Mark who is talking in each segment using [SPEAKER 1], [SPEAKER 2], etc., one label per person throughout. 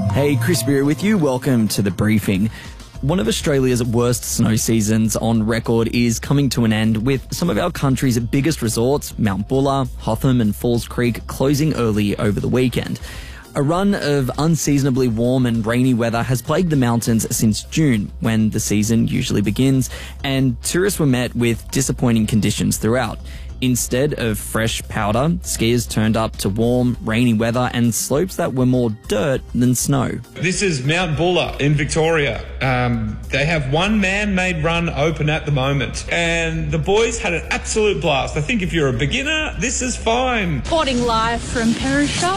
[SPEAKER 1] Hey, Chris Beer with you. Welcome to The Briefing. One of Australia's worst snow seasons on record is coming to an end, with some of our country's biggest resorts, Mount Buller, Hotham and Falls Creek, closing early over the weekend. A run of unseasonably warm and rainy weather has plagued the mountains since June, when the season usually begins, and tourists were met with disappointing conditions throughout. Instead of fresh powder, skiers turned up to warm, rainy weather and slopes that were more dirt than snow.
[SPEAKER 2] This is Mount Buller in Victoria. They have one man-made run open at the moment, and the boys had an absolute blast. I think if you're a beginner, this is fine.
[SPEAKER 3] Reporting live from Perisher.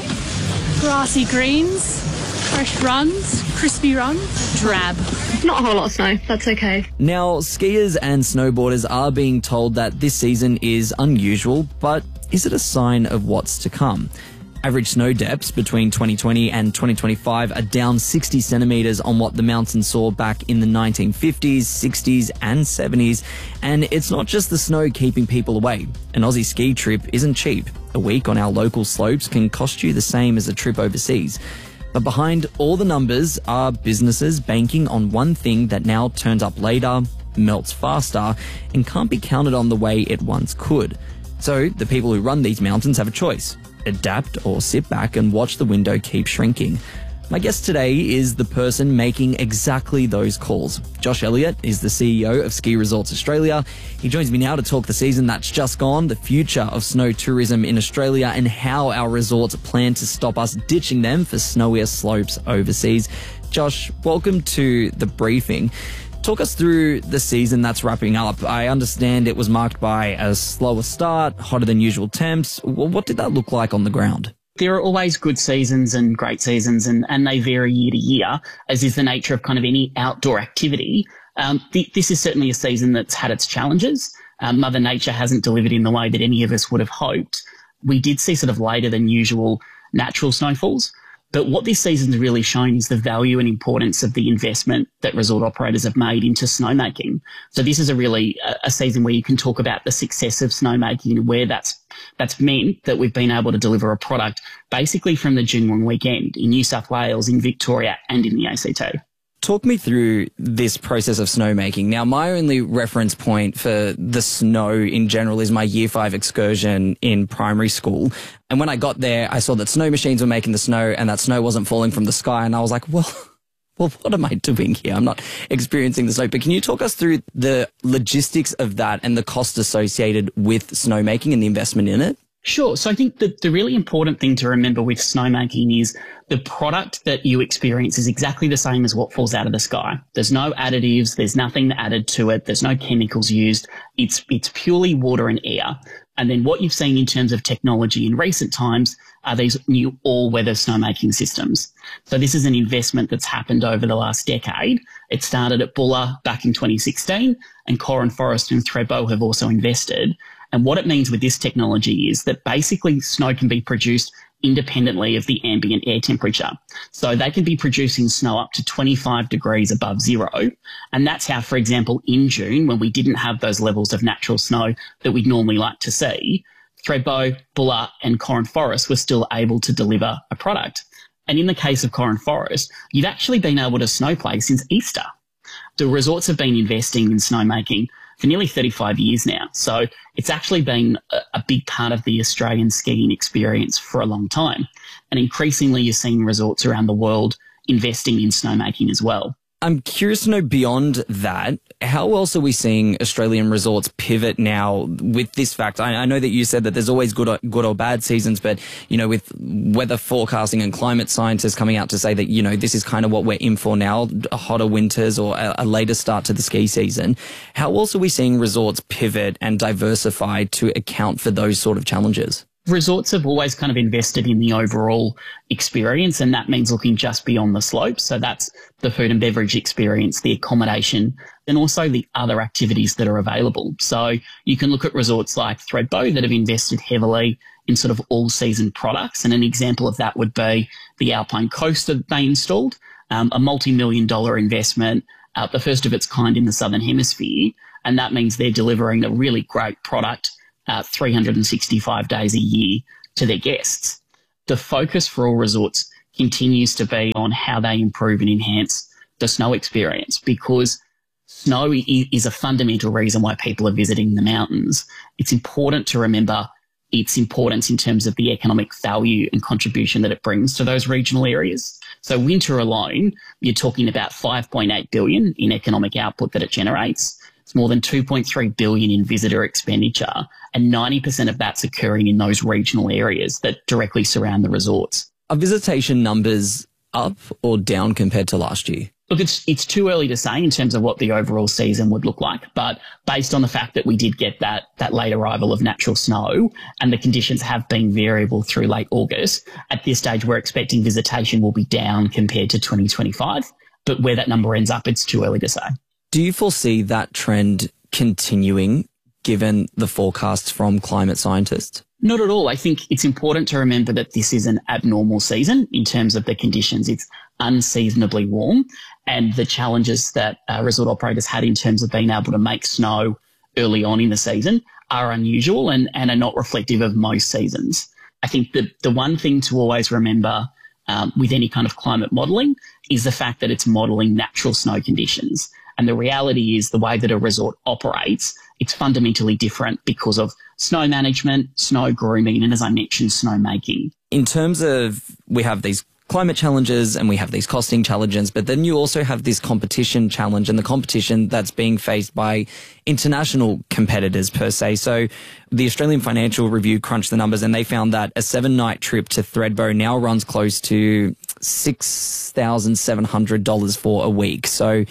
[SPEAKER 3] Grassy greens, fresh runs, crispy runs, drab.
[SPEAKER 4] Not a whole lot of snow, that's okay.
[SPEAKER 1] Now, skiers and snowboarders are being told that this season is unusual, but is it a sign of what's to come? Average snow depths between 2020 and 2025 are down 60 centimetres on what the mountain saw back in the 1950s, 60s and 70s. And it's not just the snow keeping people away. An Aussie ski trip isn't cheap. A week on our local slopes can cost you the same as a trip overseas. But behind all the numbers are businesses banking on one thing that now turns up later, melts faster, and can't be counted on the way it once could. So the people who run these mountains have a choice: adapt or sit back and watch the window keep shrinking. My guest today is the person making exactly those calls. Josh Elliott is the CEO of Ski Resorts Australia. He joins me now to talk the season that's just gone, the future of snow tourism in Australia, and how our resorts plan to stop us ditching them for snowier slopes overseas. Josh, welcome to The Briefing. Talk us through the season that's wrapping up. I understand it was marked by a slower start, hotter than usual temps. What did that look like on the ground?
[SPEAKER 5] There are always good seasons and great seasons, and they vary year to year, as is the nature of kind of any outdoor activity. This is certainly a season that's had its challenges. Mother Nature hasn't delivered in the way that any of us would have hoped. We did see sort of later than usual natural snowfalls. But what this season's really shown is the value and importance of the investment that resort operators have made into snowmaking. So this is a season where you can talk about the success of snowmaking and where that's meant that we've been able to deliver a product basically from the June long weekend in New South Wales, in Victoria and in the ACT.
[SPEAKER 1] Talk me through this process of snowmaking. Now, my only reference point for the snow in general is my Year 5 excursion in primary school. And when I got there, I saw that snow machines were making the snow and that snow wasn't falling from the sky. And I was like, well, what am I doing here? I'm not experiencing the snow. But can you talk us through the logistics of that and the cost associated with snowmaking and the investment in it?
[SPEAKER 5] Sure. So I think that the really important thing to remember with snowmaking is the product that you experience is exactly the same as what falls out of the sky. There's no additives. There's nothing added to it. There's no chemicals used. It's purely water and air. And then what you've seen in terms of technology in recent times are these new all-weather snowmaking systems. So this is an investment that's happened over the last decade. It started at Buller back in 2016, and Corran Forest and Thredbo have also invested. And what it means with this technology is that basically snow can be produced independently of the ambient air temperature. So they can be producing snow up to 25 degrees above zero. And that's how, for example, in June, when we didn't have those levels of natural snow that we'd normally like to see, Thredbo, Buller and Corran Forest were still able to deliver a product. And in the case of Corran Forest, you've actually been able to snowplay since Easter. The resorts have been investing in snowmaking for nearly 35 years now. So it's actually been a big part of the Australian skiing experience for a long time. And increasingly, you're seeing resorts around the world investing in snowmaking as well.
[SPEAKER 1] I'm curious to know, beyond that, how else are we seeing Australian resorts pivot now with this fact? I know that you said that there's always good or bad seasons, but, you know, with weather forecasting and climate scientists coming out to say that, you know, this is kind of what we're in for now, hotter winters or a later start to the ski season. How else are we seeing resorts pivot and diversify to account for those sort of challenges?
[SPEAKER 5] Resorts have always kind of invested in the overall experience, and that means looking just beyond the slopes. So that's the food and beverage experience, the accommodation, and also the other activities that are available. So you can look at resorts like Thredbo that have invested heavily in sort of all-season products, and an example of that would be the Alpine Coaster that they installed, a multi-million-dollar investment, the first of its kind in the Southern Hemisphere, and that means they're delivering a really great product 365 days a year to their guests. The focus for all resorts continues to be on how they improve and enhance the snow experience, because snow is a fundamental reason why people are visiting the mountains. It's important to remember its importance in terms of the economic value and contribution that it brings to those regional areas. So winter alone, you're talking about 5.8 billion in economic output that it generates. It's more than 2.3 billion in visitor expenditure, and 90% of that's occurring in those regional areas that directly surround the resorts.
[SPEAKER 1] Are visitation numbers up or down compared to last year?
[SPEAKER 5] Look, it's too early to say in terms of what the overall season would look like, but based on the fact that we did get that late arrival of natural snow and the conditions have been variable through late August, at this stage we're expecting visitation will be down compared to 2025, but where that number ends up, it's too early to say.
[SPEAKER 1] Do you foresee that trend continuing given the forecasts from climate scientists?
[SPEAKER 5] Not at all. I think it's important to remember that this is an abnormal season in terms of the conditions. It's unseasonably warm, and the challenges that resort operators had in terms of being able to make snow early on in the season are unusual and are not reflective of most seasons. I think the one thing to always remember with any kind of climate modelling is the fact that it's modelling natural snow conditions. And the reality is the way that a resort operates, it's fundamentally different because of snow management, snow grooming, and as I mentioned, snow making.
[SPEAKER 1] In terms of, we have these climate challenges and we have these costing challenges, but then you also have this competition challenge and the competition that's being faced by international competitors per se. So the Australian Financial Review crunched the numbers and they found that a 7-night trip to Thredbo now runs close to $6,700 for a week. So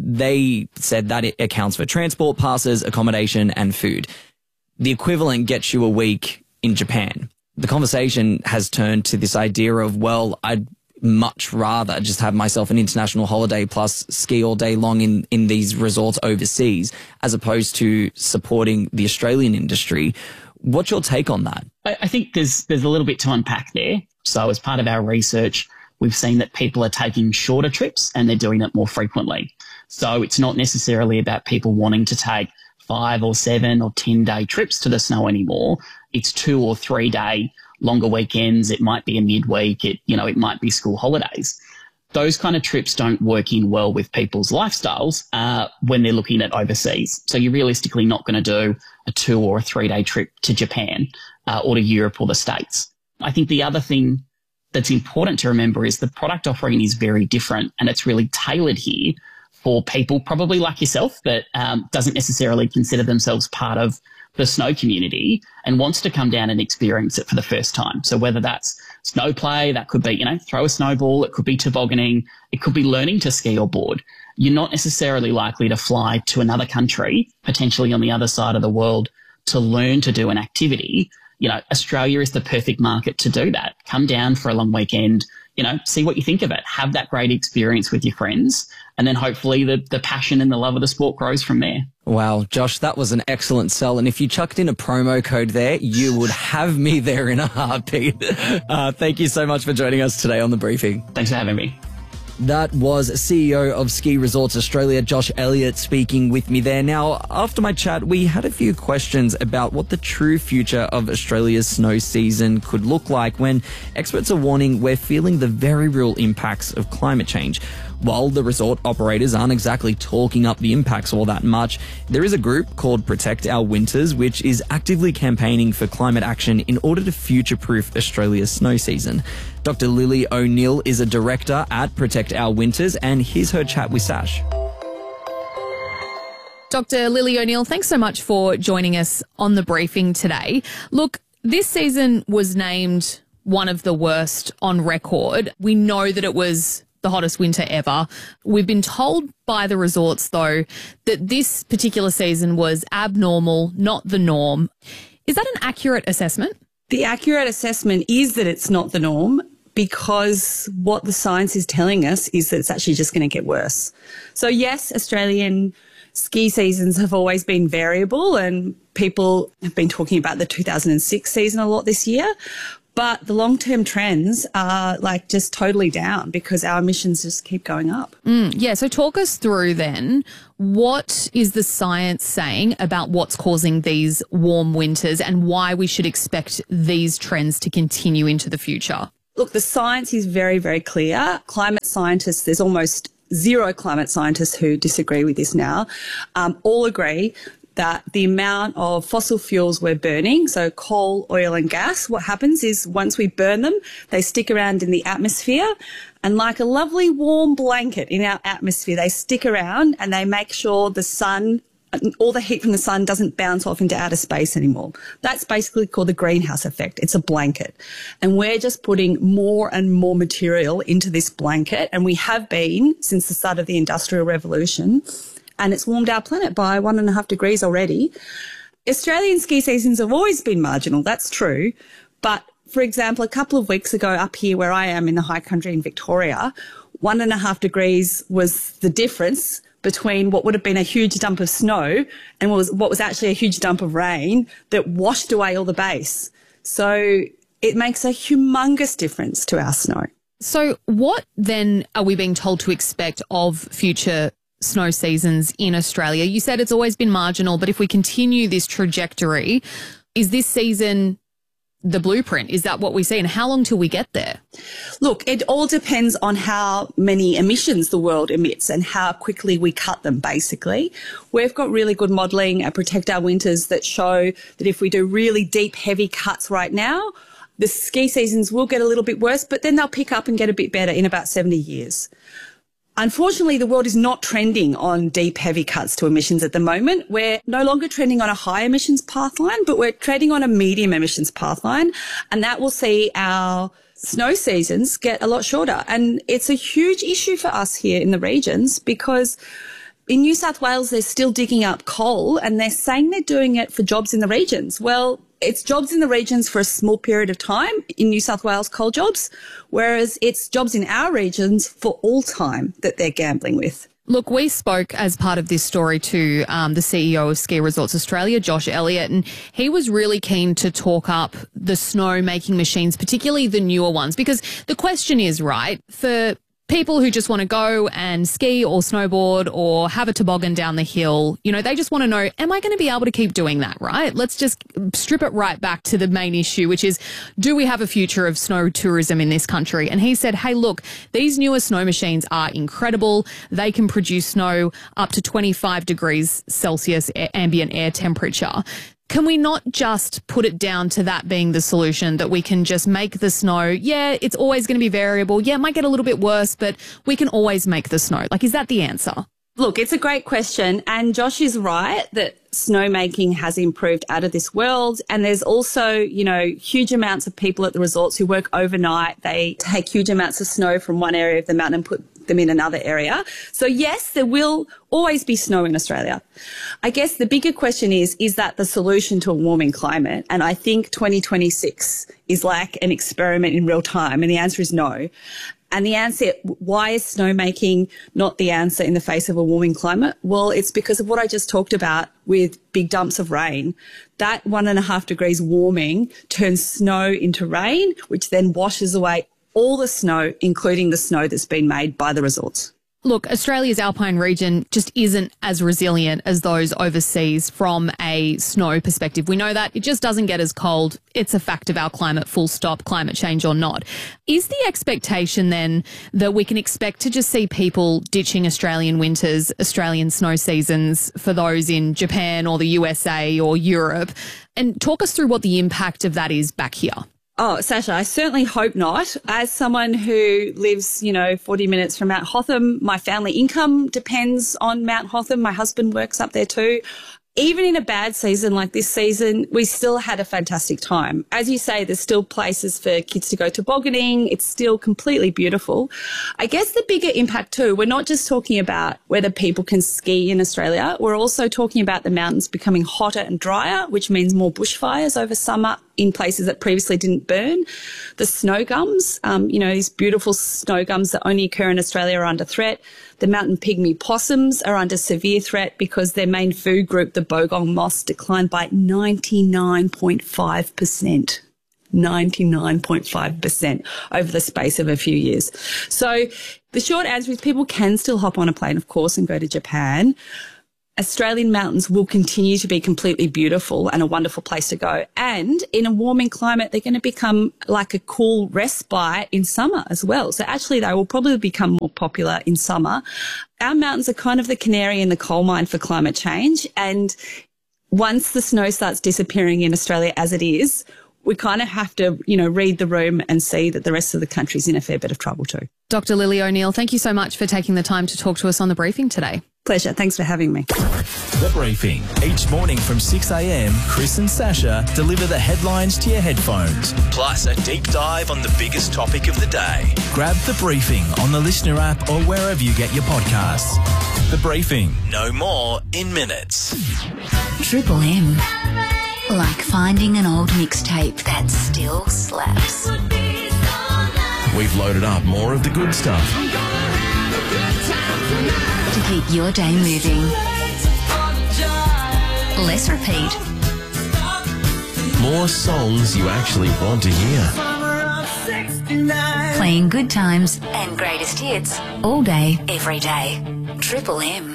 [SPEAKER 1] they said that it accounts for transport, passes, accommodation and food. The equivalent gets you a week in Japan. The conversation has turned to this idea of, well, I'd much rather just have myself an international holiday plus ski all day long in these resorts overseas, as opposed to supporting the Australian industry. What's your take on that?
[SPEAKER 5] I think there's a little bit to unpack there. So as part of our research, we've seen that people are taking shorter trips and they're doing it more frequently. So it's not necessarily about people wanting to take 5 or 7 or 10-day trips to the snow anymore. It's 2 or 3 day longer weekends. It might be a midweek. It might be school holidays. Those kind of trips don't work in well with people's lifestyles when they're looking at overseas. So you're realistically not going to do a 2 or a 3 day trip to Japan or to Europe or the States. I think the other thing that's important to remember is the product offering is very different, and it's really tailored here for people probably like yourself that doesn't necessarily consider themselves part of the snow community and wants to come down and experience it for the first time. So whether that's snow play, that could be, throw a snowball, it could be tobogganing, it could be learning to ski or board. You're not necessarily likely to fly to another country, potentially on the other side of the world, to learn to do an activity. Australia is the perfect market to do that. Come down for a long weekend, see what you think of it. Have that great experience with your friends, and then hopefully the passion and the love of the sport grows from there.
[SPEAKER 1] Wow, Josh, that was an excellent sell. And if you chucked in a promo code there, you would have me there in a heartbeat. Thank you so much for joining us today on The Briefing.
[SPEAKER 5] Thanks for having me.
[SPEAKER 1] That was CEO of Ski Resorts Australia, Josh Elliott, speaking with me there. Now, after my chat, we had a few questions about what the true future of Australia's snow season could look like when experts are warning we're feeling the very real impacts of climate change. While the resort operators aren't exactly talking up the impacts all that much, there is a group called Protect Our Winters, which is actively campaigning for climate action in order to future-proof Australia's snow season. Dr. Lily O'Neill is a director at Protect Our Winters, and here's her chat with Sash.
[SPEAKER 6] Dr. Lily O'Neill, thanks so much for joining us on The Briefing today. Look, this season was named one of the worst on record. We know that it was the hottest winter ever. We've been told by the resorts, though, that this particular season was abnormal, not the norm. Is that an accurate assessment?
[SPEAKER 7] The accurate assessment is that it's not the norm, because what the science is telling us is that it's actually just going to get worse. So yes, Australian ski seasons have always been variable, and people have been talking about the 2006 season a lot this year. But the long-term trends are just totally down because our emissions just keep going up.
[SPEAKER 6] Yeah, so talk us through then, what is the science saying about what's causing these warm winters and why we should expect these trends to continue into the future?
[SPEAKER 7] Look, the science is very, very clear. Climate scientists, there's almost zero climate scientists who disagree with this now, all agree that the amount of fossil fuels we're burning, so coal, oil and gas, what happens is once we burn them, they stick around in the atmosphere, and like a lovely warm blanket in our atmosphere, they stick around and they make sure the sun, all the heat from the sun doesn't bounce off into outer space anymore. That's basically called the greenhouse effect. It's a blanket. And we're just putting more and more material into this blanket, and we have been since the start of the Industrial Revolution, and it's warmed our planet by 1.5 degrees already. Australian ski seasons have always been marginal, that's true. But, for example, a couple of weeks ago up here where I am in the high country in Victoria, 1.5 degrees was the difference between what would have been a huge dump of snow and what was actually a huge dump of rain that washed away all the base. So it makes a humongous difference to our snow.
[SPEAKER 6] So what then are we being told to expect of future snow seasons in Australia? You said it's always been marginal, but if we continue this trajectory, is this season the blueprint? Is that what we see? And how long till we get there?
[SPEAKER 7] Look, it all depends on how many emissions the world emits and how quickly we cut them, basically. We've got really good modelling at Protect Our Winters that show that if we do really deep, heavy cuts right now, the ski seasons will get a little bit worse, but then they'll pick up and get a bit better in about 70 years. Unfortunately, the world is not trending on deep, heavy cuts to emissions at the moment. We're no longer trending on a high emissions pathline, but we're trending on a medium emissions pathline, and that will see our snow seasons get a lot shorter. And it's a huge issue for us here in the regions because in New South Wales, they're still digging up coal and they're saying they're doing it for jobs in the regions. Well, it's jobs in the regions for a small period of time in New South Wales, coal jobs, whereas it's jobs in our regions for all time that they're gambling with.
[SPEAKER 6] Look, we spoke as part of this story to the CEO of Ski Resorts Australia, Josh Elliott, and he was really keen to talk up the snow-making machines, particularly the newer ones, because the question is, right, for people who just want to go and ski or snowboard or have a toboggan down the hill, you know, they just want to know, am I going to be able to keep doing that, right? Let's just strip it right back to the main issue, which is, do we have a future of snow tourism in this country? And he said, hey, look, these newer snow machines are incredible. They can produce snow up to 25 degrees Celsius ambient air temperature. Can we not just put it down to that being the solution, that we can just make the snow? Yeah, it's always going to be variable. Yeah, it might get a little bit worse, but we can always make the snow. Like, is that the answer?
[SPEAKER 7] Look, it's a great question. And Josh is right that snowmaking has improved out of this world. And there's also, you know, huge amounts of people at the resorts who work overnight. They take huge amounts of snow from one area of the mountain and put them in another area. So yes, there will always be snow in Australia. I guess the bigger question is that the solution to a warming climate? And I think 2026 is like an experiment in real time. And the answer is no. And the answer, why is snowmaking not the answer in the face of a warming climate? Well, it's because of what I just talked about with big dumps of rain. That 1.5 degrees warming turns snow into rain, which then washes away all the snow, including the snow that's been made by the resorts.
[SPEAKER 6] Look, Australia's alpine region just isn't as resilient as those overseas from a snow perspective. We know that. It just doesn't get as cold. It's a fact of our climate, full stop, climate change or not. Is the expectation then that we can expect to just see people ditching Australian winters, Australian snow seasons for those in Japan or the USA or Europe? And talk us through what the impact of that is back here.
[SPEAKER 7] Oh, Sasha, I certainly hope not. As someone who lives, 40 minutes from Mount Hotham, my family income depends on Mount Hotham. My husband works up there too. Even in a bad season like this season, we still had a fantastic time. As you say, there's still places for kids to go tobogganing. It's still completely beautiful. I guess the bigger impact too, we're not just talking about whether people can ski in Australia. We're also talking about the mountains becoming hotter and drier, which means more bushfires over summer in places that previously didn't burn. The snow gums, these beautiful snow gums that only occur in Australia are under threat. The mountain pygmy possums are under severe threat because their main food group, the bogong moths, declined by 99.5%. 99.5% over the space of a few years. So the short answer is people can still hop on a plane, of course, and go to Japan. Australian mountains will continue to be completely beautiful and a wonderful place to go. And in a warming climate, they're going to become like a cool respite in summer as well. So actually, they will probably become more popular in summer. Our mountains are kind of the canary in the coal mine for climate change. And once the snow starts disappearing in Australia as it is, we kind of have to, read the room and see that the rest of the country's in a fair bit of trouble too.
[SPEAKER 6] Dr. Lily O'Neill, thank you so much for taking the time to talk to us on The Briefing today.
[SPEAKER 7] Pleasure. Thanks for having me.
[SPEAKER 8] The Briefing. Each morning from 6 a.m, Chris and Sasha deliver the headlines to your headphones, plus a deep dive on the biggest topic of the day. Grab The Briefing on the Listener app or wherever you get your podcasts. The Briefing. No more in minutes.
[SPEAKER 9] Triple M. Like finding an old mixtape that still slaps.
[SPEAKER 8] We've loaded up more of the good stuff
[SPEAKER 9] to keep your day moving. Less repeat.
[SPEAKER 8] More songs you actually want to hear.
[SPEAKER 9] Playing good times and greatest hits all day, every day. Triple M.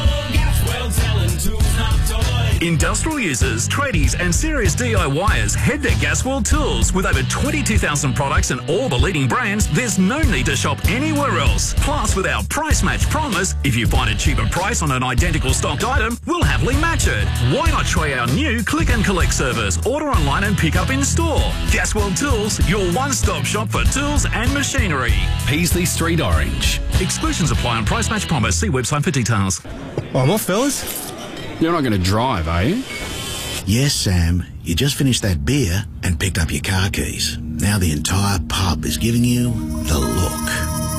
[SPEAKER 10] Industrial users, tradies and serious DIYers head to Gasworld Tools. With over 22,000 products and all the leading brands, there's no need to shop anywhere else. Plus, with our price match promise, if you find a cheaper price on an identical stocked item, we'll happily match it. Why not try our new click and collect service? Order online and pick up in store. Gasworld Tools, your one-stop shop for tools and machinery. Peasley Street, Orange. Exclusions apply on price match promise. See website for details.
[SPEAKER 11] Oh, what, fellas? You're not going to drive, are you?
[SPEAKER 12] Yes, Sam. You just finished that beer and picked up your car keys. Now the entire pub is giving you the look.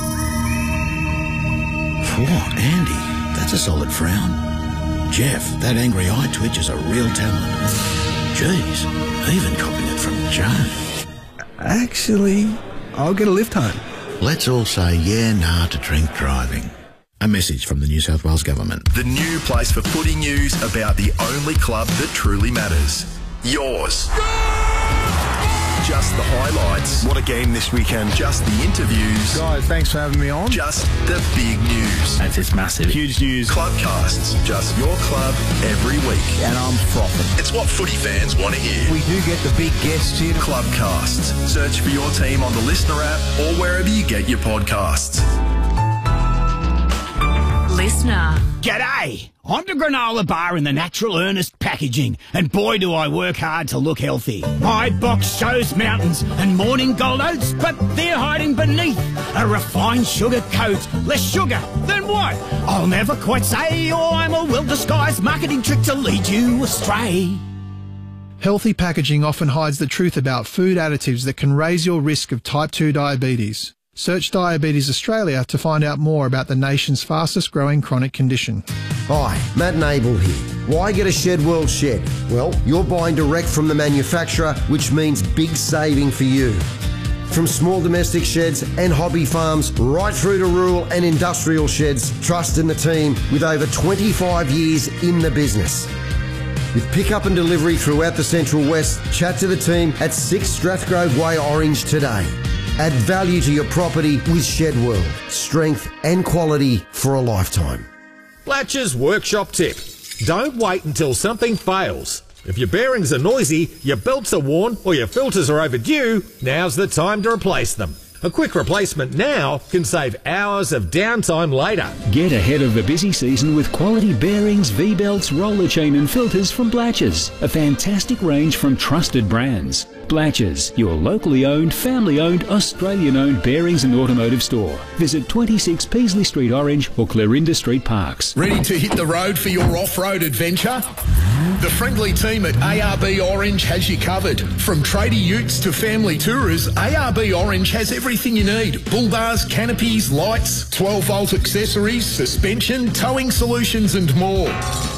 [SPEAKER 12] Whoa, Andy, that's a solid frown. Jeff, that angry eye twitch is a real talent. Jeez, even copying it from Joe.
[SPEAKER 11] Actually, I'll get a lift home.
[SPEAKER 12] Let's all say yeah, nah to drink driving. A message from the New South Wales Government.
[SPEAKER 13] The new place for footy news about the only club that truly matters. Yours. Just the highlights. What a game this weekend. Just the interviews.
[SPEAKER 11] Guys, thanks for having me on.
[SPEAKER 13] Just the big news.
[SPEAKER 11] That's just massive. Huge news.
[SPEAKER 13] Clubcasts. Just your club every week.
[SPEAKER 11] And I'm frothing.
[SPEAKER 13] It's what footy fans want to hear.
[SPEAKER 11] We do get the big guests here.
[SPEAKER 13] Clubcasts. Search for your team on the Listener app or wherever you get your podcasts.
[SPEAKER 9] Listener.
[SPEAKER 14] G'day! I'm the granola bar in the Natural Earnest packaging, and boy do I work hard to look healthy. My box shows mountains and morning gold oats, but they're hiding beneath a refined sugar coat. Less sugar, then what? I'll never quite say, or I'm a well-disguised marketing trick to lead you astray.
[SPEAKER 15] Healthy packaging often hides the truth about food additives that can raise your risk of type 2 diabetes. Search Diabetes Australia to find out more about the nation's fastest growing chronic condition.
[SPEAKER 16] Hi, Matt Nable here. Why get a Shed World shed? Well, you're buying direct from the manufacturer, which means big saving for you. From small domestic sheds and hobby farms, right through to rural and industrial sheds, trust in the team with over 25 years in the business. With pickup and delivery throughout the Central West, chat to the team at 6 Strathgrove Way, Orange today. Add value to your property with Shed World. Strength and quality for a lifetime.
[SPEAKER 17] Blatcher's workshop tip. Don't wait until something fails. If your bearings are noisy, your belts are worn, or your filters are overdue, now's the time to replace them. A quick replacement now can save hours of downtime later.
[SPEAKER 18] Get ahead of the busy season with quality bearings, V-belts, roller chain and filters from Blatcher's. A fantastic range from trusted brands. Blatcher's, your locally owned, family-owned, Australian-owned bearings and automotive store. Visit 26 Peasley Street Orange or Clarinda Street Parks.
[SPEAKER 19] Ready to hit the road for your off-road adventure? The friendly team at ARB Orange has you covered. From tradie utes to family tourers, ARB Orange has everything you need. Bull bars, canopies, lights, 12-volt accessories, suspension, towing solutions and more.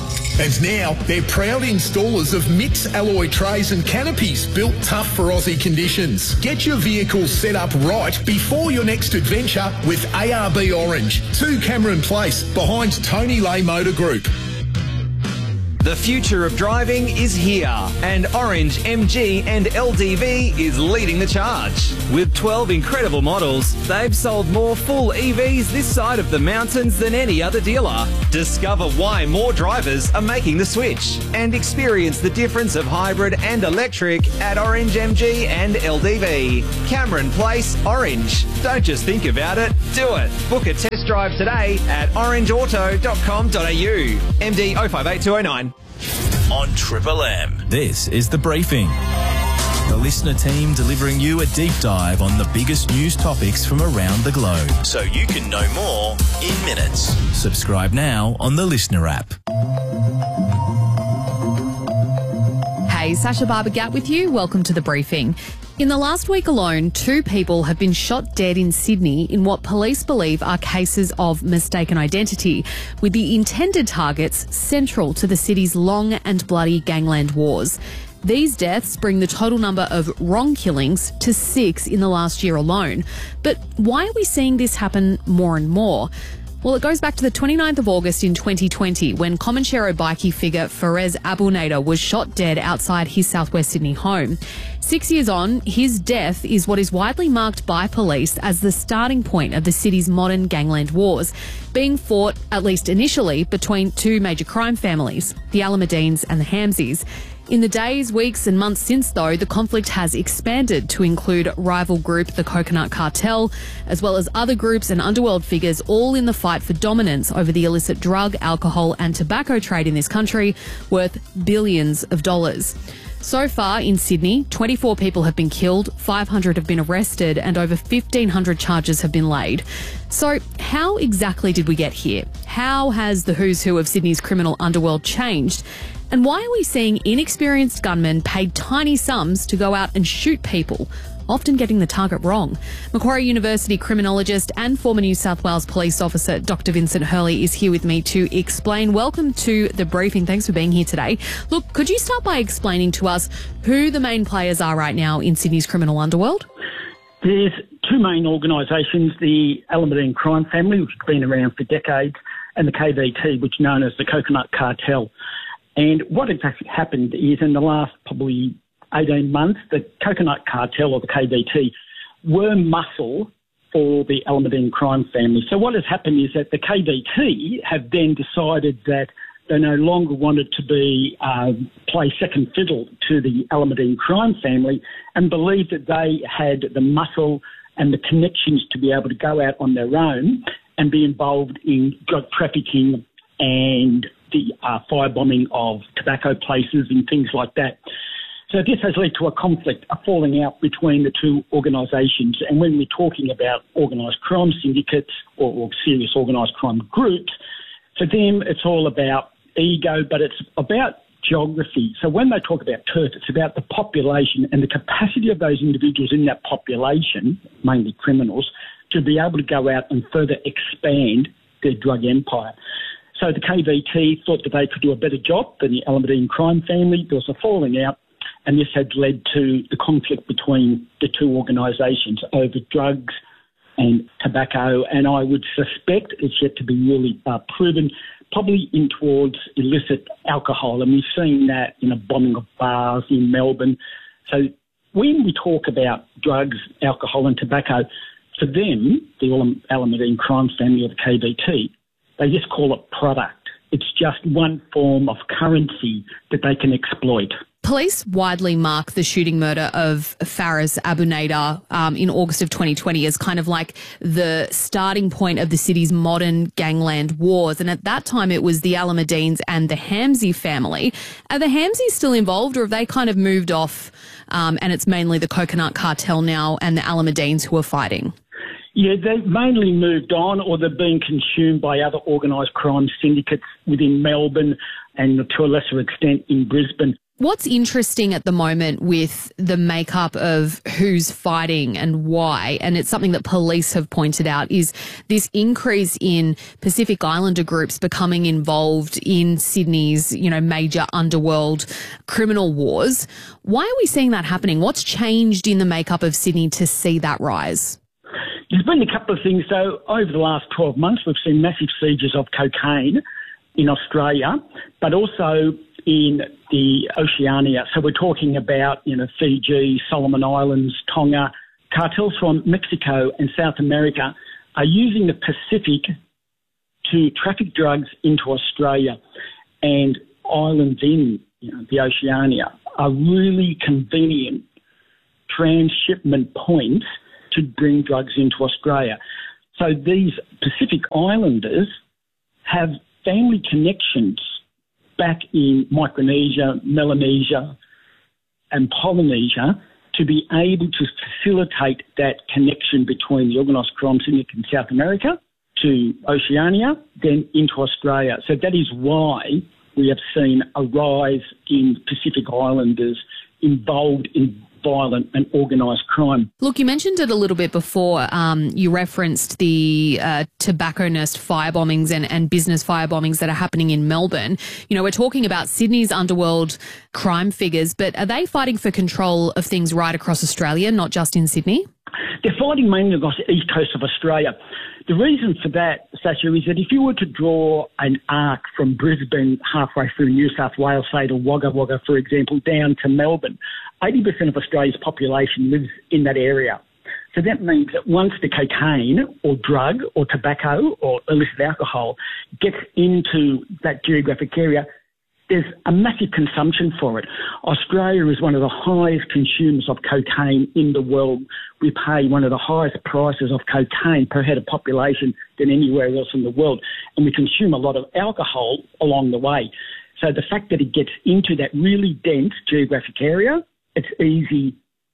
[SPEAKER 19] And now, they're proud installers of Mix alloy trays and canopies built tough for Aussie conditions. Get your vehicle set up right before your next adventure with ARB Orange, 2 Cameron Place, behind Tony Lay Motor Group.
[SPEAKER 20] The future of driving is here, and Orange, MG and LDV is leading the charge. With 12 incredible models, they've sold more full EVs this side of the mountains than any other dealer. Discover why more drivers are making the switch and experience the difference of hybrid and electric at Orange, MG and LDV. Cameron Place, Orange. Don't just think about it, do it. Book a test drive today at orangeauto.com.au. MD 058209.
[SPEAKER 8] On Triple M, this is The Briefing. The listener team delivering you a deep dive on the biggest news topics from around the globe, so you can know more in minutes. Subscribe now on the Listener app.
[SPEAKER 6] Hey, Sasha Barbagat with you. Welcome to The Briefing. In the last week alone, 2 people have been shot dead in Sydney in what police believe are cases of mistaken identity, with the intended targets central to the city's long and bloody gangland wars. These deaths bring the total number of wrong killings to 6 in the last year alone. But why are we seeing this happen more and more? Well, it goes back to the 29th of August in 2020 when Comanchero bikie figure Fares Abu Nader was shot dead outside his southwest Sydney home. 6 years on, his death is what is widely marked by police as the starting point of the city's modern gangland wars, being fought, at least initially, between 2 major crime families, the Alameddines and the Hamzis. In the days, weeks and months since, though, the conflict has expanded to include rival group the Coconut Cartel, as well as other groups and underworld figures, all in the fight for dominance over the illicit drug, alcohol and tobacco trade in this country, worth billions of dollars. So far in Sydney, 24 people have been killed, 500 have been arrested and over 1,500 charges have been laid. So how exactly did we get here? How has the who's who of Sydney's criminal underworld changed? And why are we seeing inexperienced gunmen paid tiny sums to go out and shoot people, often getting the target wrong? Macquarie University criminologist and former New South Wales police officer Dr. Vincent Hurley is here with me to explain. Welcome to The Briefing. Thanks for being here today. Look, could you start by explaining to us who the main players are right now in Sydney's criminal underworld?
[SPEAKER 21] There's 2 main organisations, the Alameddine crime family, which has been around for decades, and the KBT, which is known as the Coconut Cartel. And what has happened is in the last probably 18 months, the Coconut Cartel or the KBT were muscle for the Alameddine crime family. So what has happened is that the KBT have then decided that they no longer wanted to be play second fiddle to the Alameddine crime family and believed that they had the muscle and the connections to be able to go out on their own and be involved in drug trafficking and the firebombing of tobacco places and things like that. So this has led to a conflict, a falling out between the 2 organisations. And when we're talking about organised crime syndicates or serious organised crime groups, for them it's all about ego, but it's about geography. So when they talk about turf, it's about the population and the capacity of those individuals in that population, mainly criminals, to be able to go out and further expand their drug empire. So the KBT thought that they could do a better job than the Alameddine crime family. There was a falling out, and this had led to the conflict between the 2 organisations over drugs and tobacco. And I would suspect it's yet to be really proven, probably in towards illicit alcohol. And we've seen that in a bombing of bars in Melbourne. So when we talk about drugs, alcohol and tobacco, for them, the Alameddine crime family or the KBT, they just call it product. It's just one form of currency that they can exploit.
[SPEAKER 6] Police widely mark the shooting murder of Fares Abu Nader in August of 2020 as kind of like the starting point of the city's modern gangland wars. And at that time, it was the Alameddines and the Hamzi family. Are the Hamzis still involved, or have they kind of moved off and it's mainly the Coconut Cartel now and the Alameddines who are fighting?
[SPEAKER 21] Yeah, they've mainly moved on, or they've been consumed by other organised crime syndicates within Melbourne and to a lesser extent in Brisbane.
[SPEAKER 6] What's interesting at the moment with the makeup of who's fighting and why, and it's something that police have pointed out, is this increase in Pacific Islander groups becoming involved in Sydney's, major underworld criminal wars. Why are we seeing that happening? What's changed in the makeup of Sydney to see that rise?
[SPEAKER 21] There's been a couple of things, though. Over the last 12 months, we've seen massive sieges of cocaine in Australia, but also in the Oceania. So we're talking about, Fiji, Solomon Islands, Tonga. Cartels from Mexico and South America are using the Pacific to traffic drugs into Australia, and islands in the Oceania are really convenient transshipment points to bring drugs into Australia. So these Pacific Islanders have family connections back in Micronesia, Melanesia and Polynesia to be able to facilitate that connection between the organised crime syndicate in South America to Oceania, then into Australia. So that is why we have seen a rise in Pacific Islanders involved in violent and organised crime.
[SPEAKER 6] Look, you mentioned it a little bit before. You referenced the tobacco nest fire bombings and business fire bombings that are happening in Melbourne. We're talking about Sydney's underworld crime figures, but are they fighting for control of things right across Australia, not just in Sydney?
[SPEAKER 21] They're fighting mainly across the east coast of Australia. The reason for that, Sasha, is that if you were to draw an arc from Brisbane halfway through New South Wales, say to Wagga Wagga, for example, down to Melbourne, 80% of Australia's population lives in that area. So that means that once the cocaine or drug or tobacco or illicit alcohol gets into that geographic area, there's a massive consumption for it. Australia is one of the highest consumers of cocaine in the world. We pay one of the highest prices of cocaine per head of population than anywhere else in the world. And we consume a lot of alcohol along the way. So the fact that it gets into that really dense geographic area, it's easy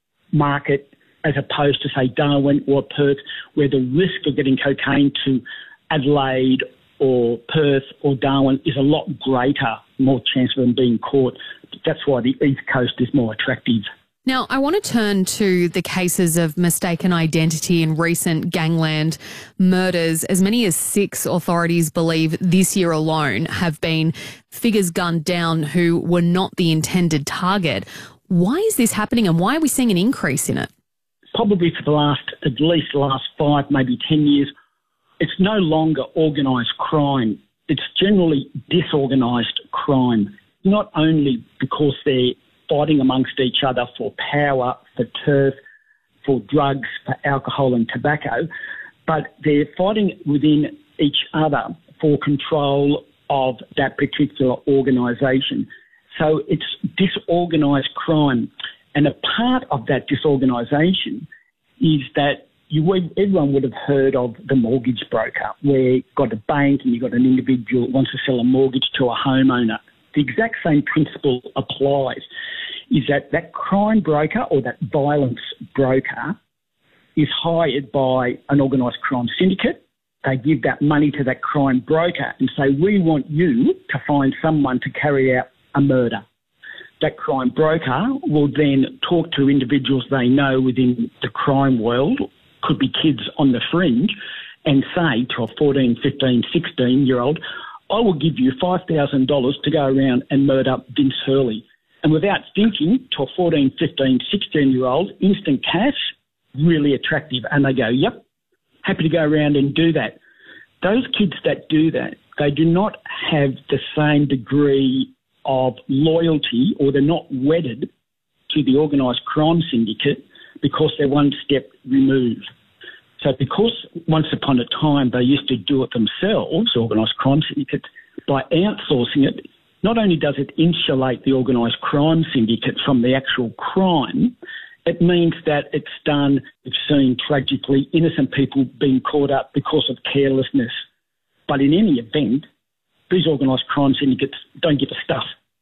[SPEAKER 21] market as opposed to, say, Darwin or Perth, where the risk of getting cocaine to Adelaide or Perth or Darwin is a lot greater, more chance of them being caught. That's why the East Coast is more attractive.
[SPEAKER 6] Now, I want to turn to the cases of mistaken identity in recent gangland murders. As many as 6 authorities believe this year alone have been figures gunned down who were not the intended target. Why is this happening and why are we seeing an increase in it?
[SPEAKER 21] Probably for at least the last 5, maybe 10 years, it's no longer organised crime. It's generally disorganised crime, not only because they're fighting amongst each other for power, for turf, for drugs, for alcohol and tobacco, but they're fighting within each other for control of that particular organisation. So it's disorganised crime. And a part of that disorganisation is that everyone would have heard of the mortgage broker, where you've got a bank and you've got an individual that wants to sell a mortgage to a homeowner. The exact same principle applies, is that crime broker or that violence broker is hired by an organised crime syndicate. They give that money to that crime broker and say, we want you to find someone to carry out a murder. That crime broker will then talk to individuals they know within the crime world, could be kids on the fringe, and say to a 14, 15, 16-year-old, I will give you $5,000 to go around and murder Vince Hurley. And without thinking, to a 14, 15, 16-year-old, instant cash, really attractive. And they go, yep, happy to go around and do that. Those kids that do that, they do not have the same degree of loyalty, or they're not wedded to the organised crime syndicate because they're one step removed. So because once upon a time they used to do it themselves, organised crime syndicates, by outsourcing it, not only does it insulate the organised crime syndicate from the actual crime, it means that it's done, we've seen tragically innocent people being caught up because of carelessness. But in any event, these organised crime syndicates don't give a stuff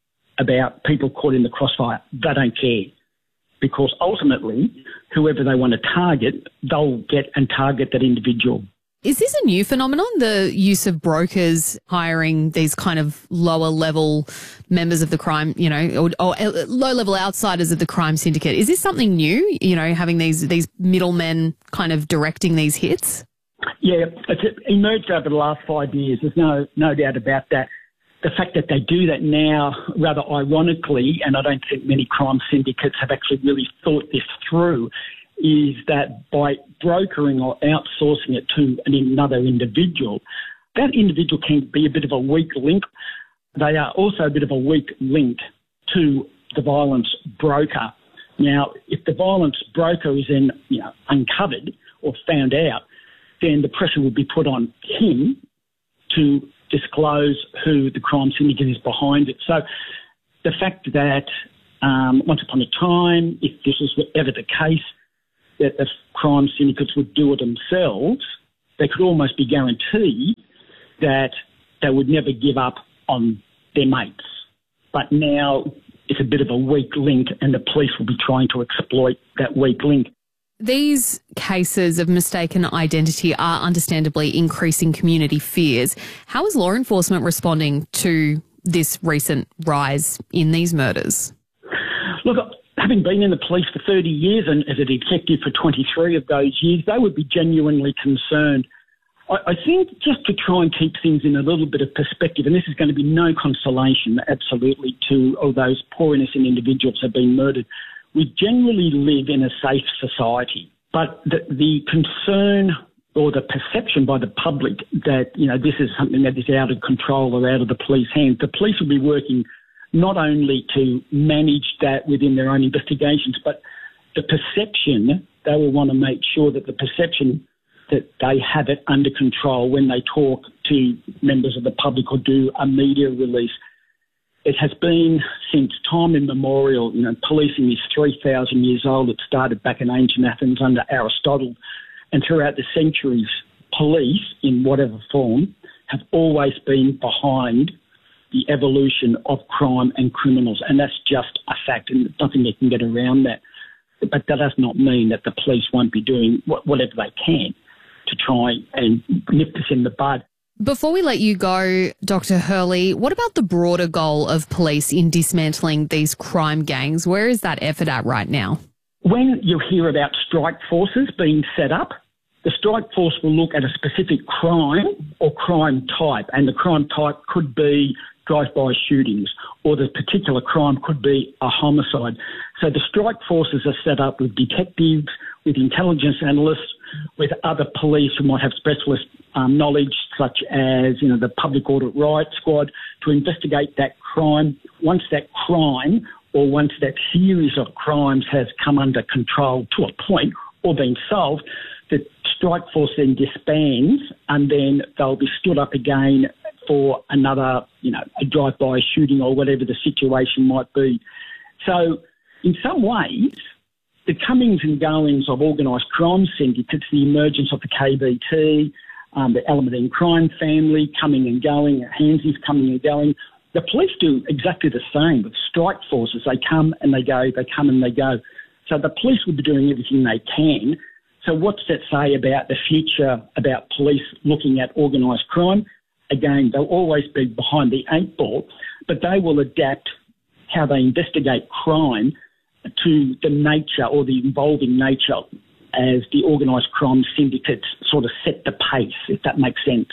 [SPEAKER 21] about people caught in the crossfire. They don't care, because ultimately, whoever they want to target, they'll get and target that individual.
[SPEAKER 6] Is this a new phenomenon, the use of brokers hiring these kind of lower level members of the crime, or low level outsiders of the crime syndicate? Is this something new, having these middlemen kind of directing these hits?
[SPEAKER 21] Yeah, it's emerged over the last 5 years. There's no doubt about that. The fact that they do that now, rather ironically, and I don't think many crime syndicates have actually really thought this through, is that by brokering or outsourcing it to another individual, that individual can be a bit of a weak link. they are also a bit of a weak link to the violence broker. Now, if the violence broker is then, uncovered or found out, then the pressure would be put on him to disclose who the crime syndicate is behind it. So the fact that once upon a time, if this was ever the case, that the crime syndicates would do it themselves, they could almost be guaranteed that they would never give up on their mates. But now it's a bit of a weak link, and the police will be trying to exploit that weak link.
[SPEAKER 6] These cases of mistaken identity are understandably increasing community fears. How is law enforcement responding to this recent rise in these murders?
[SPEAKER 21] Look, having been in the police for 30 years and as a detective for 23 of those years, they would be genuinely concerned. I think just to try and keep things in a little bit of perspective, and this is going to be no consolation, absolutely, to all those poor innocent individuals who have been murdered, we generally live in a safe society. But the concern or the perception by the public that, this is something that is out of control or out of the police hands, the police will be working not only to manage that within their own investigations, but the perception, they will want to make sure that the perception that they have it under control when they talk to members of the public or do a media release. It has been since time immemorial, policing is 3,000 years old. It started back in ancient Athens under Aristotle. And throughout the centuries, police, in whatever form, have always been behind the evolution of crime and criminals. And that's just a fact, and there's nothing they can get around that. But that does not mean that the police won't be doing whatever they can to try and nip this in the bud.
[SPEAKER 6] Before we let you go, Dr. Hurley, what about the broader goal of police in dismantling these crime gangs? Where is that effort at right now?
[SPEAKER 21] When you hear about strike forces being set up, the strike force will look at a specific crime or crime type, and the crime type could be drive-by shootings, or the particular crime could be a homicide. So the strike forces are set up with detectives, with intelligence analysts, with other police who might have specialist knowledge, such as the Public Audit Riot Squad, to investigate that crime. Once that crime or once that series of crimes has come under control to a point or been solved, the strike force then disbands, and then they'll be stood up again for another, a drive-by shooting or whatever the situation might be. So in some ways, the comings and goings of organised crime syndicates, the emergence of the KBT, the Almudine crime family coming and going, Handsies coming and going, the police do exactly the same with strike forces. They come and they go, they come and they go. So the police will be doing everything they can. So what's that say about the future, about police looking at organised crime? Again, they'll always be behind the eight ball, but they will adapt how they investigate crime to the nature or the evolving nature as the organised crime syndicates sort of set the pace, if that makes sense.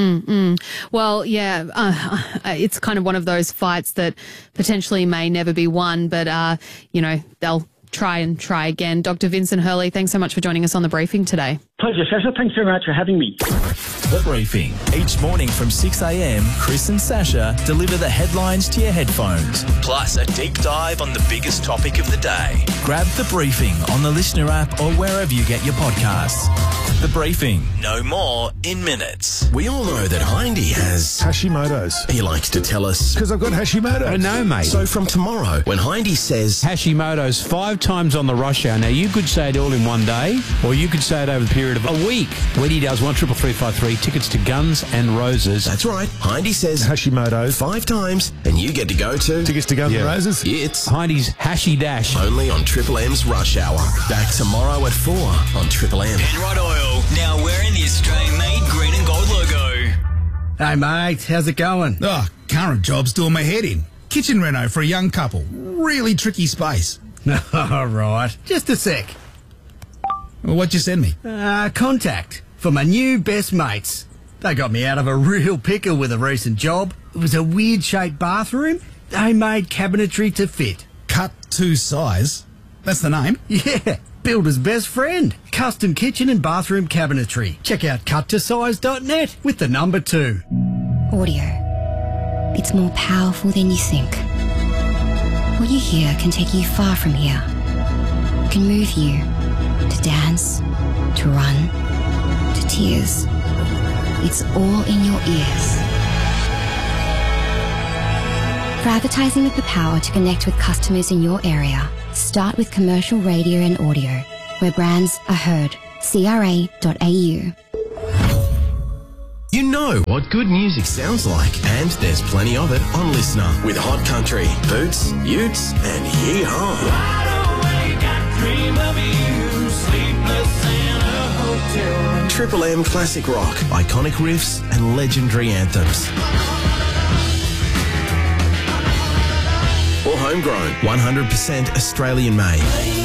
[SPEAKER 6] Well, yeah, it's kind of one of those fights that potentially may never be won, but, they'll try and try again. Dr. Vincent Hurley, thanks so much for joining us on The Briefing today.
[SPEAKER 21] Pleasure, Sasha. Thanks very much for having me.
[SPEAKER 8] The Briefing. Each morning from 6 a.m, Chris and Sasha deliver the headlines to your headphones, plus a deep dive on the biggest topic of the day. Grab The Briefing on the Listener app or wherever you get your podcasts. The Briefing. No more in minutes.
[SPEAKER 13] We all know that Hindy has
[SPEAKER 2] Hashimoto's.
[SPEAKER 13] He likes to tell us.
[SPEAKER 2] Because I've got Hashimoto's.
[SPEAKER 22] I know, mate.
[SPEAKER 13] So from tomorrow, when Hindy says
[SPEAKER 22] Hashimoto's 5 times on the rush hour. Now, you could say it all in one day, or you could say it over the period of a week. When he does 13353 tickets to Guns and Roses.
[SPEAKER 13] That's right. Hindy says
[SPEAKER 2] Hashimoto's
[SPEAKER 13] 5 times, and you get to go to
[SPEAKER 2] tickets to Guns and Roses.
[SPEAKER 13] It's
[SPEAKER 22] Hindy's Hashy Dash.
[SPEAKER 13] Only on Triple M's Rush Hour. Back tomorrow at 4 on Triple M.
[SPEAKER 23] Penrod Oil, now wearing the Australian-made green and gold logo.
[SPEAKER 24] Hey mate, how's it going?
[SPEAKER 25] Oh, current job's doing my head in. Kitchen reno for a young couple. Really tricky space.
[SPEAKER 24] All right, just a sec.
[SPEAKER 25] Well, what'd you send me?
[SPEAKER 24] Contact for my new best mates. They got me out of a real pickle with a recent job. It was a weird-shaped bathroom. They made cabinetry to fit.
[SPEAKER 25] Cut to size? That's the name?
[SPEAKER 24] Yeah, builder's best friend. Custom kitchen and bathroom cabinetry. Check out cuttosize.net with the number 2.
[SPEAKER 9] Audio.
[SPEAKER 1] it's more powerful than you think. What you hear can take you far from here. It can move you to dance, to run, to tears. It's all in your ears. For advertising with the power to connect with customers in your area, start with commercial radio and audio, where brands are heard. CRA.au.
[SPEAKER 3] You know what good music sounds like, and there's plenty of it on Listener with Hot Country, Boots, Utes, and Yee-Haw. Triple M classic rock, iconic riffs, and legendary anthems. Or homegrown, 100% Australian made.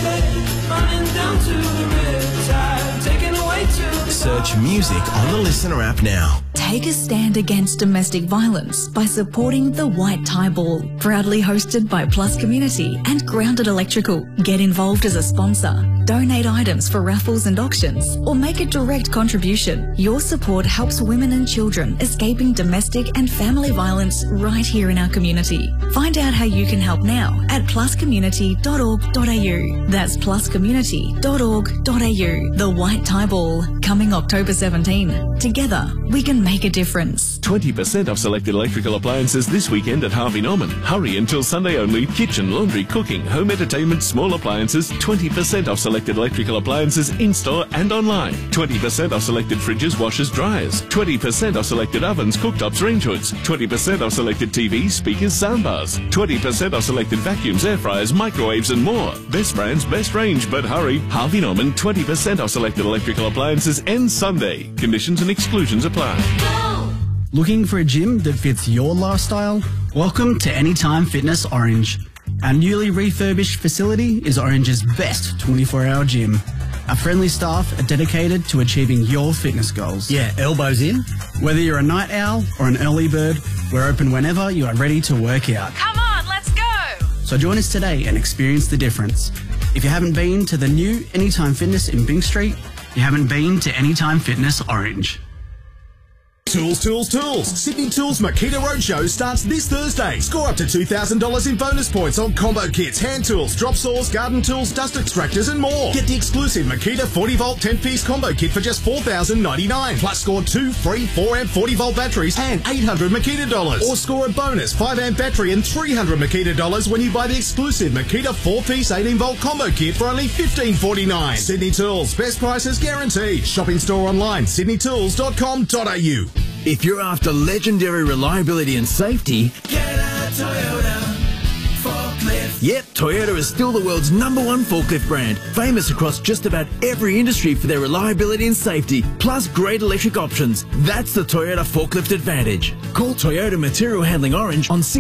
[SPEAKER 3] Search music on the Listener app now.
[SPEAKER 4] Take a stand against domestic violence by supporting the White Tie Ball, proudly hosted by Plus Community and Grounded Electrical. Get involved as a sponsor, donate items for raffles and auctions, or make a direct contribution. Your support helps women and children escaping domestic and family violence right here in our community. Find out how you can help now at pluscommunity.org.au. That's pluscommunity.org.au. The White Tie Ball, coming October 17. Together, we can make a difference.
[SPEAKER 5] 20% off selected electrical appliances this weekend at Harvey Norman. Hurry until Sunday only. Kitchen, laundry, cooking, home entertainment, small appliances. 20% off selected electrical appliances in-store and online. 20% off selected fridges, washers, dryers. 20% off selected ovens, cooktops, range hoods. 20% off selected TVs, speakers, soundbars. 20% off selected vacuums, air fryers, microwaves and more. Best brands, best range, but hurry. Harvey Norman, 20% off selected electrical appliances ends Sunday. Conditions and exclusions apply.
[SPEAKER 24] Looking for a gym that fits your lifestyle? Welcome to Anytime Fitness Orange. Our newly refurbished facility is Orange's best 24-hour gym. Our friendly staff are dedicated to achieving your fitness goals. Yeah, elbows in. Whether you're a night owl or an early bird, we're open whenever you are ready to work out.
[SPEAKER 4] Come on, let's go!
[SPEAKER 24] So join us today and experience the difference. If you haven't been to the new Anytime Fitness in Byng Street, you haven't been to Anytime Fitness Orange.
[SPEAKER 7] Tools, tools, tools. Sydney Tools Makita Roadshow starts this Thursday. Score up to $2,000 in bonus points on combo kits, hand tools, drop saws, garden tools, dust extractors and more. Get the exclusive Makita 40-volt 10-piece combo kit for just $4,099. Plus score 2 free 4-amp 40-volt batteries and $800 Makita dollars. Or score a bonus 5-amp battery and $300 Makita dollars when you buy the exclusive Makita 4-piece 18-volt combo kit for only $15.49. Sydney Tools. Best prices guaranteed. Shop in store online. sydneytools.com.au.
[SPEAKER 26] If you're after legendary reliability and safety,
[SPEAKER 27] get a Toyota forklift.
[SPEAKER 26] Yep, Toyota is still the world's #1 forklift brand, famous across just about every industry for their reliability and safety, plus great electric options. That's the Toyota Forklift Advantage. Call Toyota Material Handling Orange on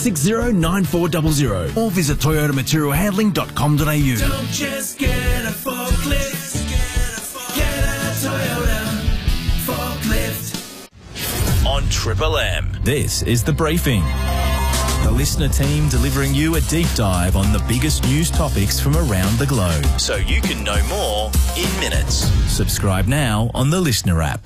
[SPEAKER 26] 6360-9400 or visit toyotamaterialhandling.com.au.
[SPEAKER 27] Don't just get a forklift, get a Toyota forklift.
[SPEAKER 8] On Triple M, this is The Briefing. The Listener team delivering you a deep dive on the biggest news topics from around the globe, so you can know more in minutes. Subscribe now on the Listener app.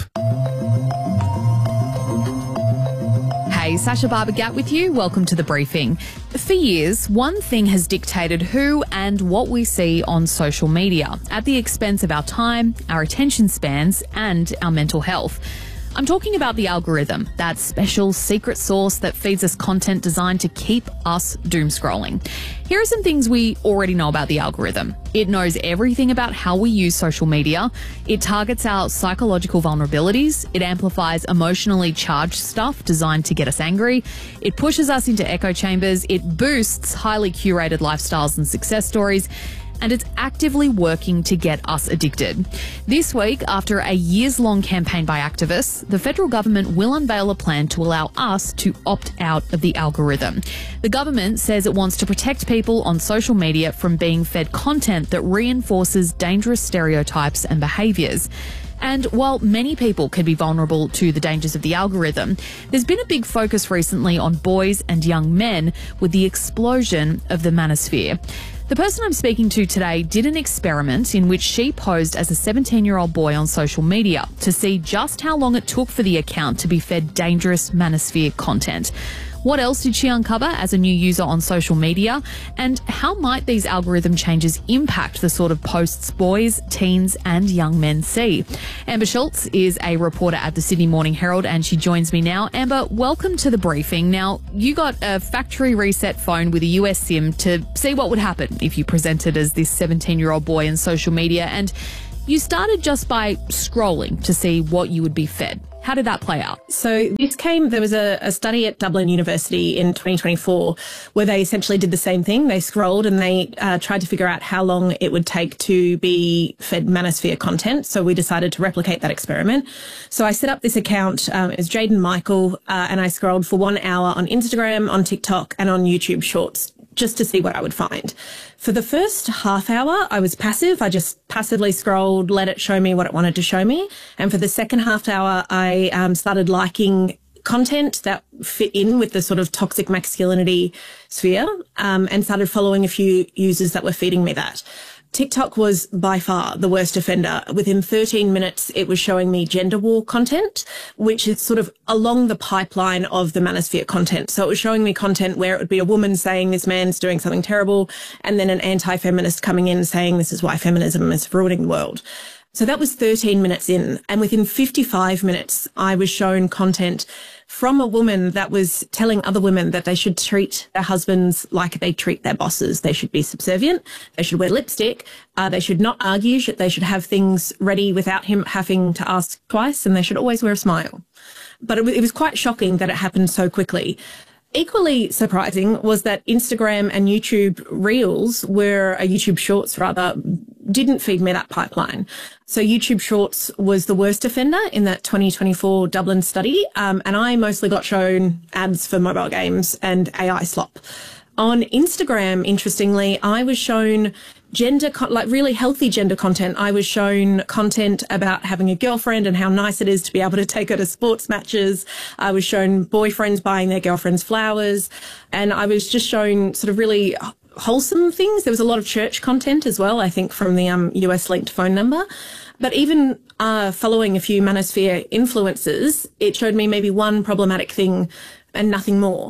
[SPEAKER 6] Hey, Sasha Barbagat with you. Welcome to The Briefing. For years, one thing has dictated who and what we see on social media, at the expense of our time, our attention spans, and our mental health. I'm talking about the algorithm, that special secret sauce that feeds us content designed to keep us doom scrolling. Here are some things we already know about the algorithm. It knows everything about how we use social media. It targets our psychological vulnerabilities. It amplifies emotionally charged stuff designed to get us angry. It pushes us into echo chambers. It boosts highly curated lifestyles and success stories. And it's actively working to get us addicted. This week, after a years-long campaign by activists, the federal government will unveil a plan to allow us to opt out of the algorithm. The government says it wants to protect people on social media from being fed content that reinforces dangerous stereotypes and behaviours. And while many people can be vulnerable to the dangers of the algorithm, there's been a big focus recently on boys and young men with the explosion of the manosphere. The person I'm speaking to today did an experiment in which she posed as a 17-year-old boy on social media to see just how long it took for the account to be fed dangerous manosphere content. What else did she uncover as a new user on social media? And how might these algorithm changes impact the sort of posts boys, teens and young men see? Amber Schultz is a reporter at the Sydney Morning Herald and she joins me now. Amber, welcome to the briefing. Now, you got a factory reset phone with a US SIM to see what would happen if you presented as this 17-year-old boy in social media, and you started just by scrolling to see what you would be fed. How did that play out?
[SPEAKER 10] So there was a study at Dublin University in 2024 where they essentially did the same thing. They scrolled and they tried to figure out how long it would take to be fed manosphere content. So we decided to replicate that experiment. So I set up this account as Jaden Michael and I scrolled for 1 hour on Instagram, on TikTok and on YouTube Shorts just to see what I would find. For the first half hour, I was passive. I just passively scrolled, let it show me what it wanted to show me. And for the second half hour, I started liking content that fit in with the sort of toxic masculinity sphere and started following a few users that were feeding me that. TikTok was by far the worst offender. Within 13 minutes, it was showing me gender war content, which is sort of along the pipeline of the manosphere content. So it was showing me content where it would be a woman saying this man's doing something terrible, and then an anti-feminist coming in saying this is why feminism is ruining the world. So that was 13 minutes in. And within 55 minutes, I was shown content from a woman that was telling other women that they should treat their husbands like they treat their bosses. They should be subservient. They should wear lipstick. They should not argue. They should have things ready without him having to ask twice. And they should always wear a smile. But it was quite shocking that it happened so quickly. Equally surprising was that Instagram and YouTube Reels YouTube Shorts rather, didn't feed me that pipeline. So YouTube Shorts was the worst offender in that 2024 Dublin study. And I mostly got shown ads for mobile games and AI slop. On Instagram, interestingly, I was shown really healthy gender content. I was shown content about having a girlfriend and how nice it is to be able to take her to sports matches. I was shown boyfriends buying their girlfriends flowers. And I was just shown sort of really wholesome things. There was a lot of church content as well, I think, from the US linked phone number. But even following a few manosphere influencers, it showed me maybe one problematic thing and nothing more.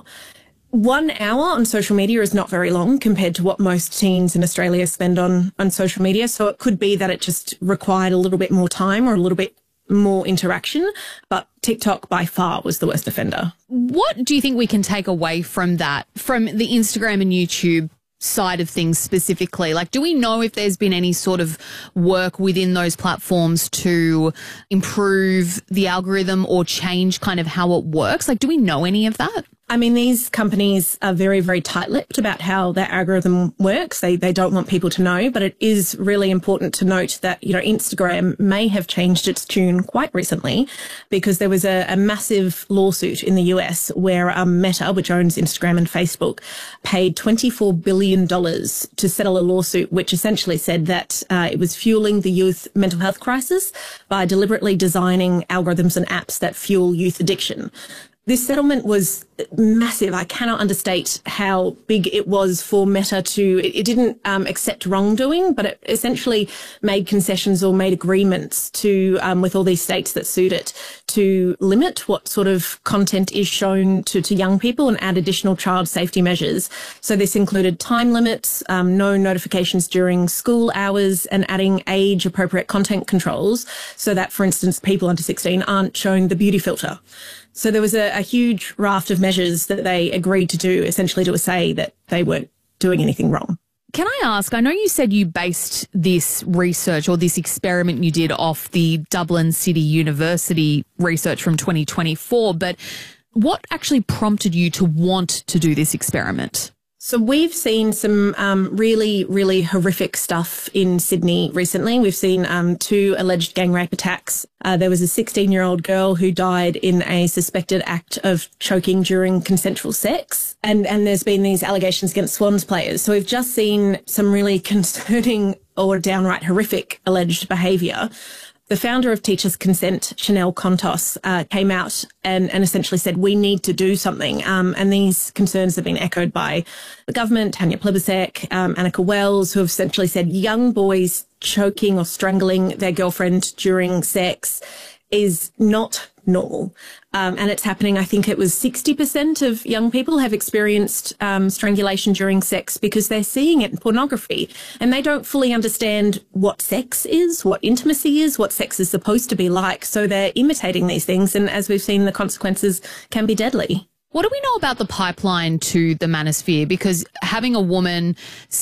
[SPEAKER 10] 1 hour on social media is not very long compared to what most teens in Australia spend on social media. So it could be that it just required a little bit more time or a little bit more interaction. But TikTok by far was the worst offender.
[SPEAKER 6] What do you think we can take away from that, from the Instagram and YouTube side of things specifically? Like, do we know if there's been any sort of work within those platforms to improve the algorithm or change kind of how it works? Like, do we know any of that?
[SPEAKER 10] I mean, these companies are very, very tight-lipped about how their algorithm works. They don't want people to know, but it is really important to note that, Instagram may have changed its tune quite recently because there was a massive lawsuit in the US where Meta, which owns Instagram and Facebook, paid $24 billion to settle a lawsuit which essentially said that it was fueling the youth mental health crisis by deliberately designing algorithms and apps that fuel youth addiction. This settlement was massive. I cannot understate how big it was for Meta it didn't accept wrongdoing, but it essentially made concessions or made agreements with all these states that sued it to limit what sort of content is shown to young people and add additional child safety measures. So this included time limits, no notifications during school hours, and adding age-appropriate content controls so that, for instance, people under 16 aren't shown the beauty filter. So there was a huge raft of measures that they agreed to do, essentially to say that they weren't doing anything wrong.
[SPEAKER 6] Can I ask, I know you said you based this research or this experiment you did off the Dublin City University research from 2024, but what actually prompted you to want to do this experiment?
[SPEAKER 10] So we've seen some really, really horrific stuff in Sydney recently. We've seen 2 alleged gang rape attacks. There was a 16-year-old girl who died in a suspected act of choking during consensual sex. And there's been these allegations against Swans players. So we've just seen some really concerning or downright horrific alleged behaviour. The founder of Teachers Consent, Chanel Contos, came out and essentially said, we need to do something. And these concerns have been echoed by the government, Tanya Plibersek, Annika Wells, who have essentially said young boys choking or strangling their girlfriend during sex is not normal. And it's happening. I think it was 60% of young people have experienced strangulation during sex because they're seeing it in pornography and they don't fully understand what sex is, what intimacy is, what sex is supposed to be like. So they're imitating these things. And as we've seen, the consequences can be deadly.
[SPEAKER 6] What do we know about the pipeline to the manosphere? Because having a woman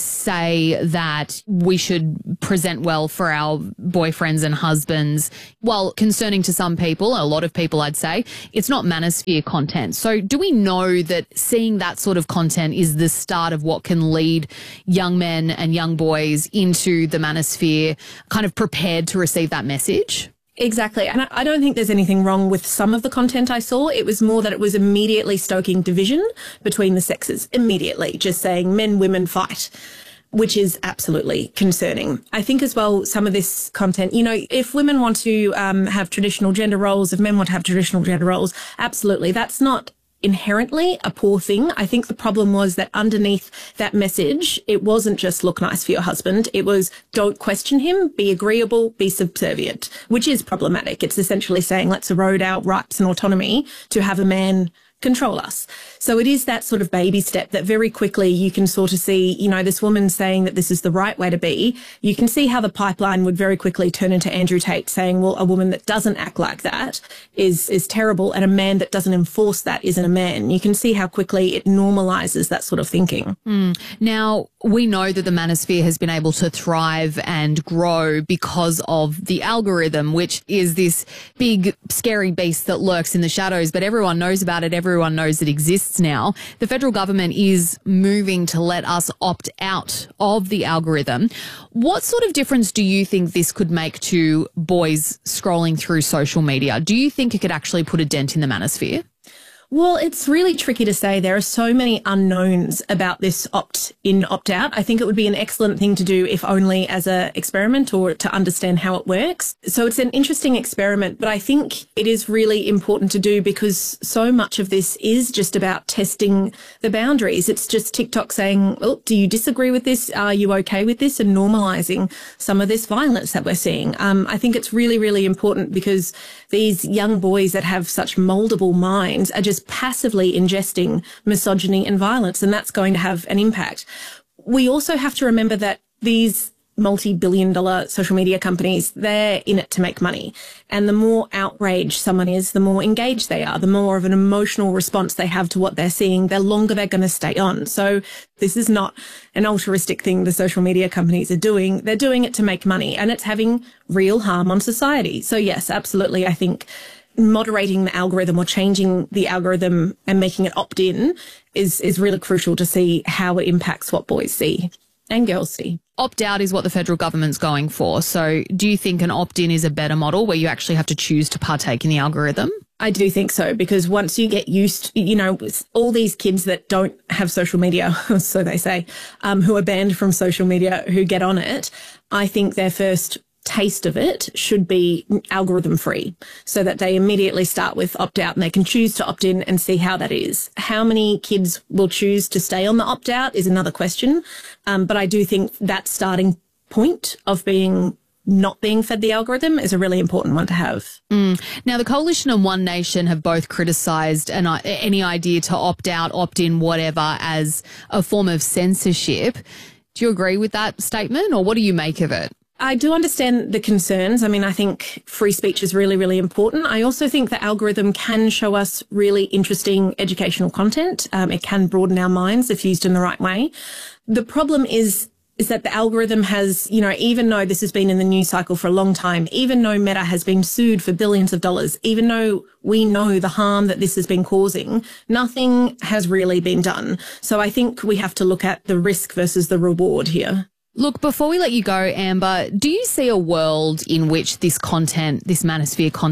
[SPEAKER 6] say that we should present well for our boyfriends and husbands, while concerning to some people, a lot of people I'd say, it's not manosphere content. So do we know that seeing that sort of content is the start of what can lead young men and young boys into the manosphere kind of prepared to receive that message?
[SPEAKER 10] Exactly. And I don't think there's anything wrong with some of the content I saw. It was more that it was immediately stoking division between the sexes, immediately, just saying men, women, fight, which is absolutely concerning. I think as well, some of this content, you know, if women want to have traditional gender roles, if men want to have traditional gender roles, absolutely. That's not inherently a poor thing. I think the problem was that underneath that message, it wasn't just look nice for your husband. It was don't question him, be agreeable, be subservient, which is problematic. It's essentially saying let's erode our rights and autonomy to have a man control us. So it is that sort of baby step that very quickly you can sort of see, you know, this woman saying that this is the right way to be. You can see how the pipeline would very quickly turn into Andrew Tate saying, well, a woman that doesn't act like that is terrible, and a man that doesn't enforce that isn't a man. You can see how quickly it normalizes that sort of thinking.
[SPEAKER 6] Now, we know that the manosphere has been able to thrive and grow because of the algorithm, which is this big, scary beast that lurks in the shadows, but everyone knows about it. Everyone knows it exists now. The federal government is moving to let us opt out of the algorithm. What sort of difference do you think this could make to boys scrolling through social media? Do you think it could actually put a dent in the manosphere?
[SPEAKER 10] Well, it's really tricky to say. There are so many unknowns about this opt-in, opt-out. I think it would be an excellent thing to do if only as an experiment or to understand how it works. So it's an interesting experiment, but I think it is really important to do because so much of this is just about testing the boundaries. It's just TikTok saying, oh, do you disagree with this? Are you okay with this? And normalizing some of this violence that we're seeing. I think it's really, really important because these young boys that have such moldable minds are just passively ingesting misogyny and violence, and that's going to have an impact. We also have to remember that these multi-billion-dollar social media companies, they're in it to make money. And the more outraged someone is, the more engaged they are, the more of an emotional response they have to what they're seeing, the longer they're going to stay on. So this is not an altruistic thing the social media companies are doing. They're doing it to make money, and it's having real harm on society. So yes, absolutely, I think moderating the algorithm or changing the algorithm and making it opt-in is really crucial to see how it impacts what boys see and girls see.
[SPEAKER 6] Opt-out is what the federal government's going for. So do you think an opt-in is a better model where you actually have to choose to partake in the algorithm?
[SPEAKER 10] I do think so, because once you get used, you know, with all these kids that don't have social media, so they say, who are banned from social media, who get on it, I think their first taste of it should be algorithm free so that they immediately start with opt out and they can choose to opt in and see how that is. How many kids will choose to stay on the opt out is another question. But I do think that starting point of not being fed the algorithm is a really important one to have.
[SPEAKER 6] Now, the Coalition and One Nation have both criticised any idea to opt out, opt in, whatever, as a form of censorship. Do you agree with that statement, or what do you make of it?
[SPEAKER 10] I do understand the concerns. I mean, I think free speech is really, really important. I also think the algorithm can show us really interesting educational content. It can broaden our minds if used in the right way. The problem is that the algorithm has, you know, even though this has been in the news cycle for a long time, even though Meta has been sued for billions of dollars, even though we know the harm that this has been causing, nothing has really been done. So I think we have to look at the risk versus the reward here.
[SPEAKER 6] Look, before we let you go, Amber, do you see a world in which this content, this manosphere content,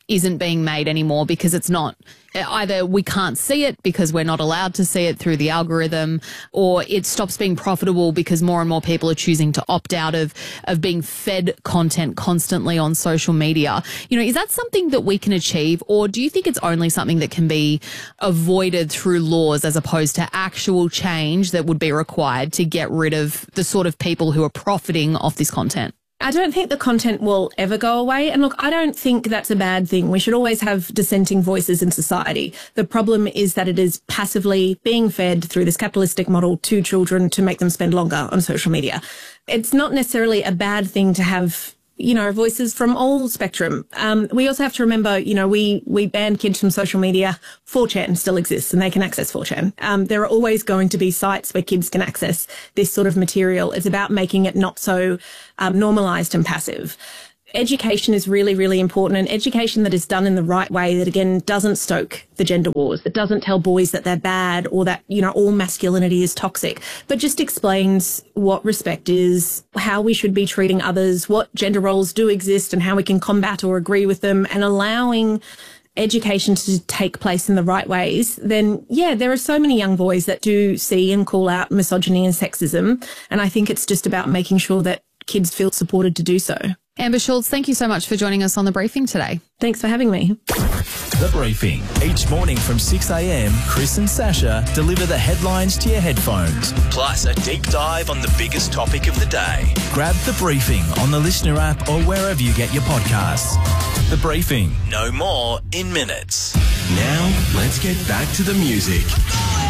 [SPEAKER 6] isn't being made anymore because it's not, either we can't see it because we're not allowed to see it through the algorithm, or it stops being profitable because more and more people are choosing to opt out of being fed content constantly on social media. You know, is that something that we can achieve, or do you think it's only something that can be avoided through laws as opposed to actual change that would be required to get rid of the sort of people who are profiting off this content?
[SPEAKER 10] I don't think the content will ever go away. And look, I don't think that's a bad thing. We should always have dissenting voices in society. The problem is that it is passively being fed through this capitalistic model to children to make them spend longer on social media. It's not necessarily a bad thing to have, you know, voices from all spectrum. We also have to remember, you know, we banned kids from social media. 4chan still exists and they can access 4chan. There are always going to be sites where kids can access this sort of material. It's about making it not so normalised and passive. Education is really, really important, and education that is done in the right way, that again doesn't stoke the gender wars, that doesn't tell boys that they're bad or that, you know, all masculinity is toxic, but just explains what respect is, how we should be treating others, what gender roles do exist and how we can combat or agree with them, and allowing education to take place in the right ways, then yeah, there are so many young boys that do see and call out misogyny and sexism. And I think it's just about making sure that kids feel supported to do so.
[SPEAKER 6] Amber Schultz, thank you so much for joining us on The Briefing today.
[SPEAKER 10] Thanks for having me.
[SPEAKER 8] The Briefing. Each morning from 6 a.m, Chris and Sasha deliver the headlines to your headphones, plus a deep dive on the biggest topic of the day. Grab The Briefing on the Listener app or wherever you get your podcasts. The Briefing. No more in minutes.
[SPEAKER 3] Now, let's get back to the music.